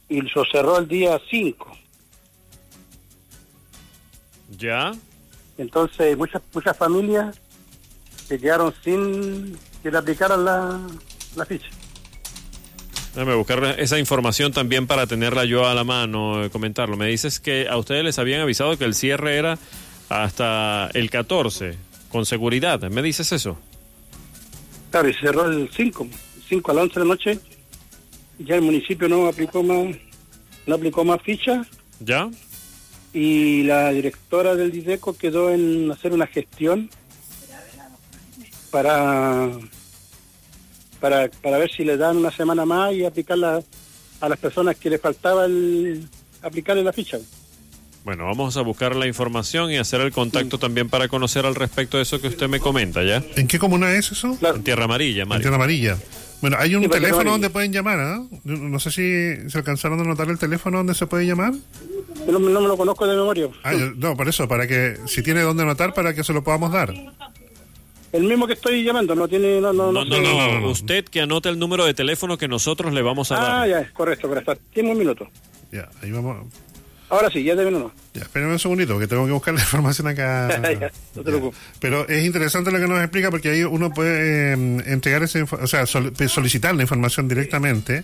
y lo cerró el día 5. ¿Ya? Entonces muchas familias se quedaron sin que le aplicaran la ficha. Déjame buscar esa información también para tenerla yo a la mano, comentarlo. Me dices que a ustedes les habían avisado que el cierre era hasta el 14, con seguridad. ¿Me dices eso? Claro, y se cerró el 5 a las 11 de la noche. Ya el municipio no aplicó más fichas. ¿Ya? Y la directora del Dideco quedó en hacer una gestión para ver si le dan una semana más y aplicarla a las personas que les faltaba aplicarle la ficha. Bueno, vamos a buscar la información y hacer el contacto también para conocer al respecto de eso que usted me comenta, ¿ya? ¿En qué comuna es eso? Claro. En Tierra Amarilla, Mario. En Tierra Amarilla. Bueno, hay un teléfono donde pueden llamar, ¿ah? No sé si se alcanzaron a anotar el teléfono donde se puede llamar. No me lo conozco de memoria. No, por eso, para que, si tiene dónde anotar, para que se lo podamos dar. El mismo que estoy llamando, no tiene... No. Usted que anote el número de teléfono que nosotros le vamos a dar. Ah, ya, correcto, para estar. Tiene un minuto. Ya, ahí vamos. Ahora sí, ya debe uno. Ya, espérame un segundito, que tengo que buscar la información acá. Ya, no te preocupes. Pero es interesante lo que nos explica, porque ahí uno puede entregar solicitar la información directamente.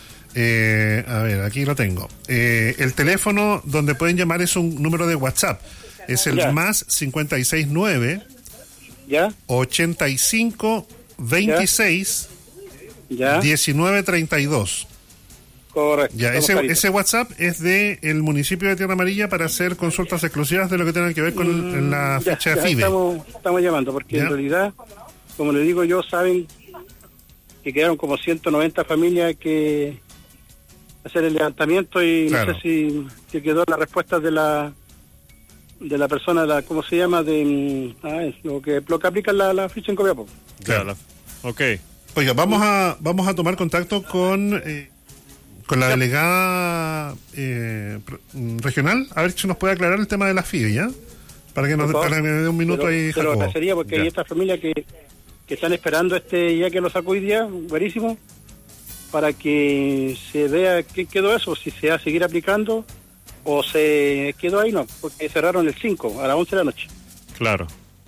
A ver, aquí lo tengo. El teléfono donde pueden llamar es un número de WhatsApp. Es el más 569 ¿ya? 85 26 ¿ya? 19 32. Correcto. Ya, ese WhatsApp es de el municipio de Tierra Amarilla para hacer consultas exclusivas de lo que tenga que ver con la ficha FIBE. Estamos llamando, porque en realidad, como le digo yo, saben que quedaron como 190 familias que hacer el levantamiento y claro. No sé si quedó la respuesta de la persona, ¿cómo se llama? Lo que aplica la ficha en Copiapó. Claro. Ok. Oiga, vamos a tomar contacto con la delegada regional, a ver si nos puede aclarar el tema de la FIBE, ¿ya? Para que me dé un minuto ahí, Jacobo. Pero agradecería porque hay estas familias que están esperando ya que lo sacó hoy día, buenísimo, para que se vea qué quedó eso, si se va a seguir aplicando o se quedó ahí, no, porque cerraron el 5 a las 11 de la noche. Claro.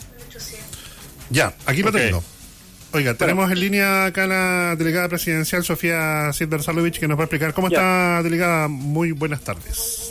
Ya, aquí lo tengo. Oiga, tenemos en línea acá la delegada presidencial Sofía Silver-Salovich, que nos va a explicar cómo está, delegada. Muy buenas tardes.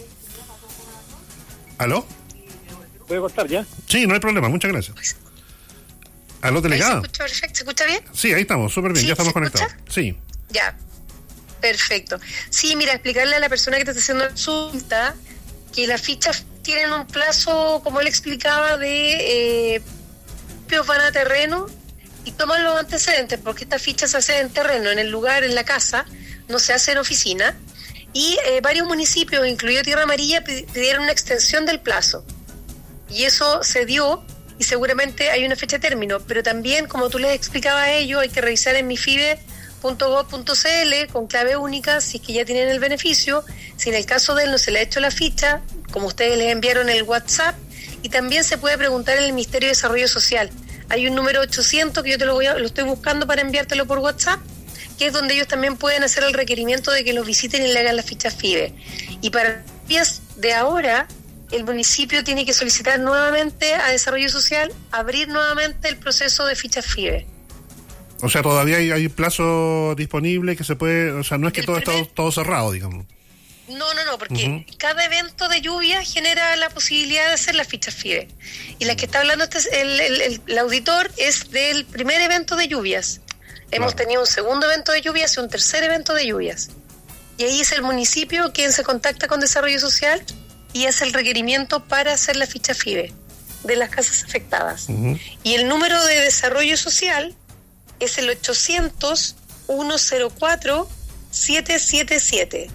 ¿Aló? ¿Puede cortar ya? Sí, no hay problema, muchas gracias. ¿Aló, delegada? ¿Se escucha perfecto? ¿Se escucha bien? Sí, ahí estamos, súper bien, ¿Sí? ya estamos conectados. ¿Escucha? Sí. Ya, perfecto. Sí, mira, explicarle a la persona que te está haciendo la consulta que las fichas tienen un plazo, como él explicaba, de van a terreno y toman los antecedentes, porque esta ficha se hace en terreno, en el lugar, en la casa, no se hace en oficina, y varios municipios, incluido Tierra Amarilla, pidieron una extensión del plazo, y eso se dio, y seguramente hay una fecha de término, pero también, como tú les explicabas a ellos, hay que revisar en mifibe.gov.cl con clave única, si es que ya tienen el beneficio, si en el caso de él no se le ha hecho la ficha, como ustedes les enviaron el WhatsApp, y también se puede preguntar en el Ministerio de Desarrollo Social. Hay un número 800 que yo lo estoy buscando para enviártelo por WhatsApp, que es donde ellos también pueden hacer el requerimiento de que los visiten y le hagan la ficha FIBE. Y para días de ahora, el municipio tiene que solicitar nuevamente a Desarrollo Social abrir nuevamente el proceso de ficha FIBE. O sea, todavía hay plazo disponible que se puede, o sea, no es que todo está todo cerrado, digamos. No, porque cada evento de lluvia genera la posibilidad de hacer la ficha FIBE. Y la que está hablando el auditor es del primer evento de lluvias. Hemos tenido un segundo evento de lluvias y un tercer evento de lluvias. Y ahí es el municipio quien se contacta con Desarrollo Social y hace el requerimiento para hacer la ficha FIBE de las casas afectadas. Y el número de Desarrollo Social es el 800-104-777.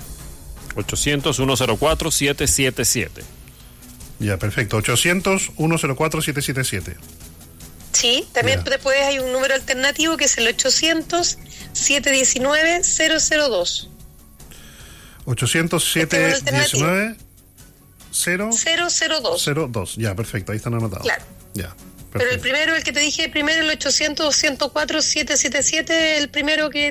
800-104-777. Ya, perfecto. 800-104-777. Sí, también después hay un número alternativo que es el 800-719-002. 800-719-002. Ya, perfecto, ahí están anotados. Claro. Ya. Pero el primero, el que te dije primero, el 800-104-777, el primero que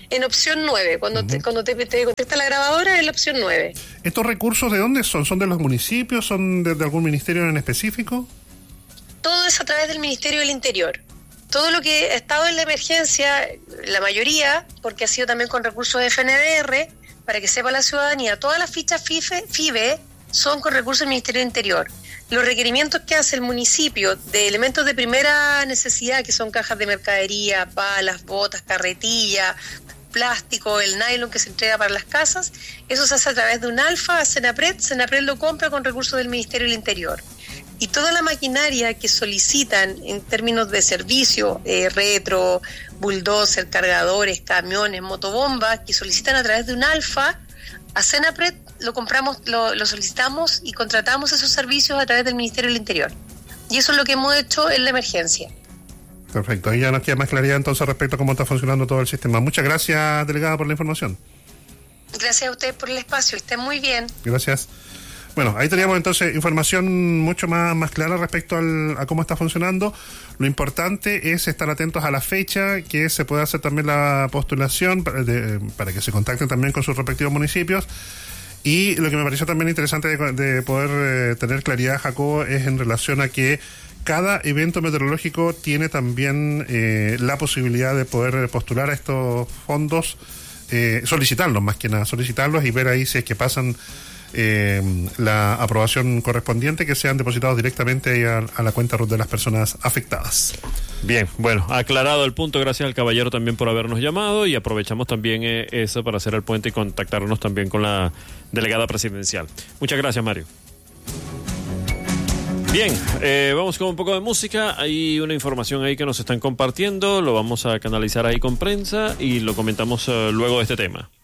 en opción 9. Cuando te contesta la grabadora, es la opción 9. ¿Estos recursos de dónde son? ¿Son de los municipios? ¿Son de algún ministerio en específico? Todo es a través del Ministerio del Interior. Todo lo que ha estado en la emergencia, la mayoría, porque ha sido también con recursos de FNDR, para que sepa la ciudadanía, todas las fichas FIBE son con recursos del Ministerio del Interior. Los requerimientos que hace el municipio de elementos de primera necesidad, que son cajas de mercadería, palas, botas, carretilla, plástico, el nylon que se entrega para las casas, eso se hace a través de un alfa a Senapred. Senapred lo compra con recursos del Ministerio del Interior. Y toda la maquinaria que solicitan en términos de servicio, retro, bulldozer, cargadores, camiones, motobombas, que solicitan a través de un alfa a Senapred, lo compramos, lo solicitamos y contratamos esos servicios a través del Ministerio del Interior. Y eso es lo que hemos hecho en la emergencia. Perfecto, ahí ya nos queda más claridad entonces respecto a cómo está funcionando todo el sistema. Muchas gracias, delegada, por la información. Gracias a ustedes por el espacio, estén muy bien. Gracias. Bueno, ahí teníamos entonces información mucho más clara respecto a cómo está funcionando. Lo importante es estar atentos a la fecha, que se pueda hacer también la postulación para que se contacten también con sus respectivos municipios. Y lo que me pareció también interesante de poder tener claridad, Jacobo, es en relación a que cada evento meteorológico tiene también la posibilidad de poder postular a estos fondos, solicitarlos más que nada, solicitarlos y ver ahí si es que pasan la aprobación correspondiente, que sean depositados directamente a la cuenta RUT de las personas afectadas. Bien, bueno, aclarado el punto, gracias al caballero también por habernos llamado y aprovechamos también eso para hacer el puente y contactarnos también con la delegada presidencial. Muchas gracias, Mario. Bien, vamos con un poco de música. Hay una información ahí que nos están compartiendo, lo vamos a canalizar ahí con prensa y lo comentamos luego de este tema.